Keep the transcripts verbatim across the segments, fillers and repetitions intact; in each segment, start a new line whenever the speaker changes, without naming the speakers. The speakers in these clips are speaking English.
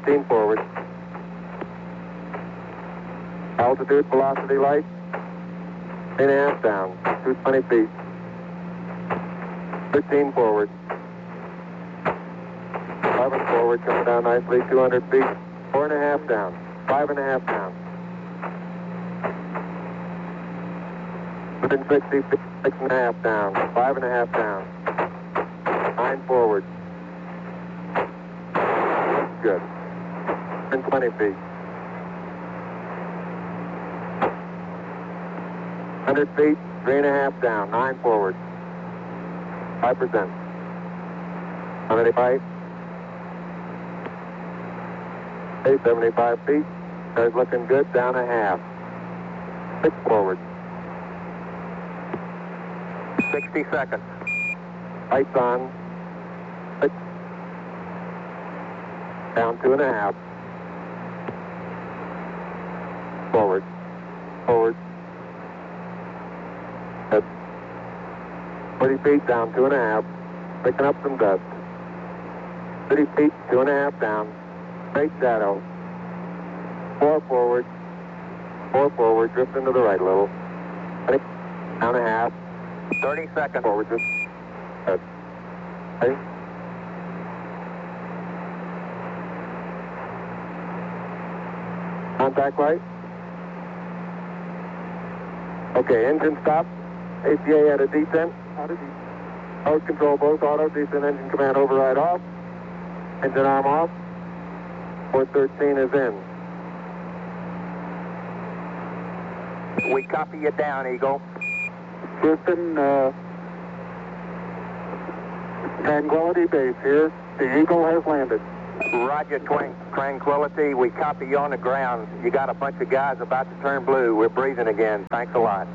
fifteen forward. Altitude, velocity light. Eight and a half down, two twenty feet. thirteen forward. eleven forward, coming down nicely, two hundred feet. Four and a half down, five and a half down. one hundred sixty feet, six and a half down, five and a half down. Nine forward. Good. one hundred twenty feet. one hundred feet, three and a half down, nine forward. five percent. one hundred eighty-five. eight seventy-five feet. Car's looking good, down a half. Six forward. sixty seconds. Lights on. Six. Down two and a half. Forward. Forward. That's forty feet down, two and a half. Picking up some dust. thirty feet, two and a half down. Straight shadow. Four forward. Four forward, drifting to the right a little. Down a half. thirty seconds. Forward, just. Good. Ready? Contact light. Okay, engine stop. A C A at a descent. Auto descent. Mode control both auto descent, engine command override off. Engine arm off. four thirteen is in. We copy you down, Eagle. Houston, uh, Tranquility Base here. The Eagle has landed. Roger, Twin Tranquility. We copy you on the ground. You got a bunch of guys about to turn blue. We're breathing again. Thanks a lot.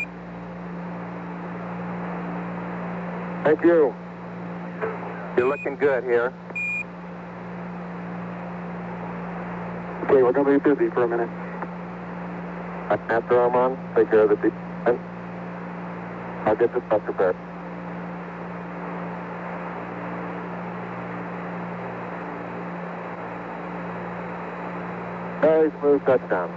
Thank you. You're looking good here. Okay, we're going to be busy for a minute. After I'm on, take care of the descent. I'll get the stuff prepared. Very smooth touchdown.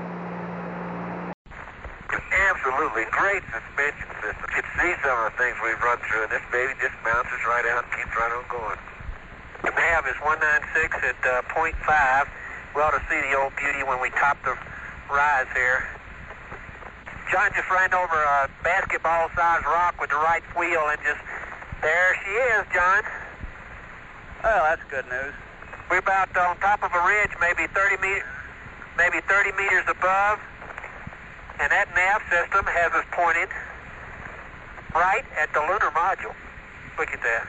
Absolutely great suspension system. You can see some of the things we've run through, and this baby just bounces right out and keeps right on going. The nav is one ninety-six at uh, point five. We ought to see the old beauty when we top the rise here. John just ran over a basketball-sized rock with the right wheel, and just, there she is, John.
Well, that's good news.
We're about on top of a ridge, maybe thirty meters, maybe thirty meters above, and that nav system has us pointed right at the lunar module. Look at that.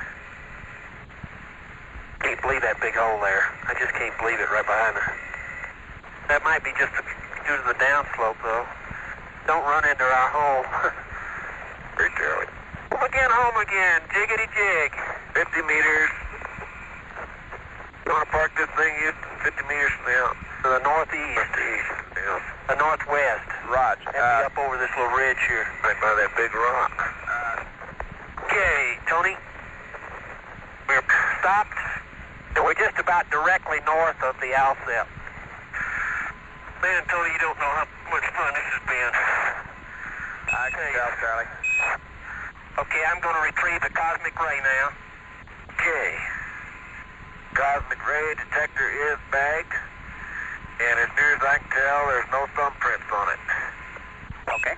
Can't believe that big hole there. I just can't believe it right behind her. That might be just due to the downslope, though. Don't run into our hole. Very early. Home again, home again. Jiggity jig. fifty meters. You want to park this thing, Houston, fifty meters from the out?
To the northeast.
Northeast, yeah.
The northwest.
Raj.
That'd be up over this little ridge here.
Right by that big rock.
Okay, Tony. We're stopped. And we're just about directly north of the Alsep.
Man, Tony, you don't know how much fun this has been.
I can tell, Charlie. Okay, I'm going to retrieve the cosmic ray now.
Okay. Cosmic ray detector is bagged, and as near as I can tell, there's no thumbprints on it.
Okay.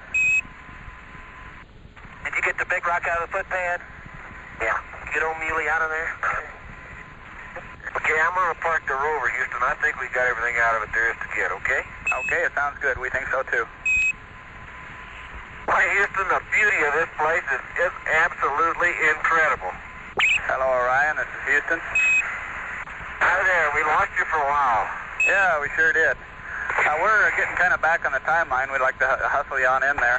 Did you get the big rock out of the footpad?
Yeah.
Get old Muley out of there?
Okay, I'm going to park the rover, Houston. I think we got everything out of it there is to get, okay?
Okay, it sounds good. We think so, too.
Why, Houston, the beauty of this place is just absolutely incredible.
Hello, Orion. This is Houston.
Hi there. We lost you for a while.
Yeah, we sure did. Uh, we're getting kind of back on the timeline. We'd like to hu- hustle you on in there.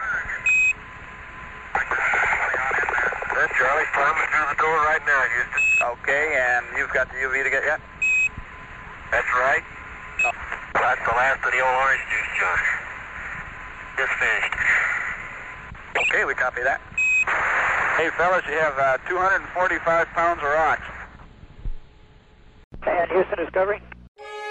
Then Charlie's climbing through the door right now, Houston.
Okay, and you've got the U V to get yet?
That's right.
Oh.
That's the last of the old orange juice, John. Just finished.
Okay, we copy that. Hey, fellas, you have uh, two hundred forty-five pounds of rock.
And Houston Discovery?